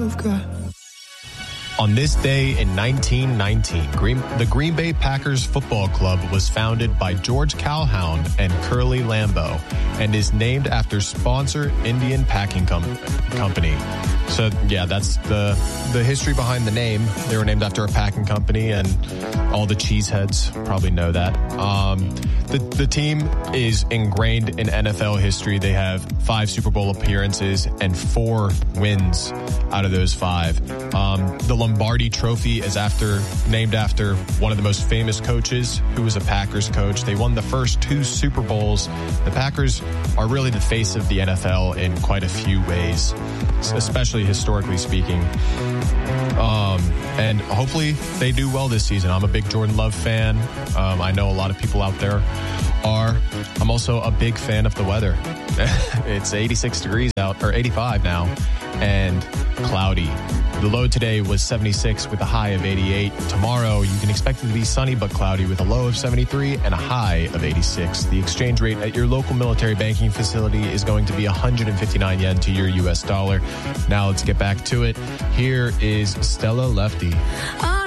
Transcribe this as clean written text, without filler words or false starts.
I've got. On this day in 1919, the Green Bay Packers Football Club was founded by George Calhoun and Curly Lambeau and is named after sponsor Indian Packing Company. So, yeah, that's the history behind the name. They were named after a packing company, and all the cheeseheads probably know that. The team is ingrained in NFL history. They have 5 Super Bowl appearances and 4 wins out of those 5. The Lombardi Trophy is named after one of the most famous coaches who was a Packers coach. They won the first 2 Super Bowls. The Packers are really the face of the NFL in quite a few ways, especially historically speaking. And hopefully they do well this season. I'm a big Jordan Love fan. I know a lot of people out there are. I'm also a big fan of the weather. It's 86 degrees out, or 85 now, and cloudy. The low today was 76 with a high of 88. Tomorrow, you can expect it to be sunny but cloudy with a low of 73 and a high of 86. The exchange rate at your local military banking facility is going to be 159 yen to your U.S. dollar. Now let's get back to it. Here is Stella Lefty.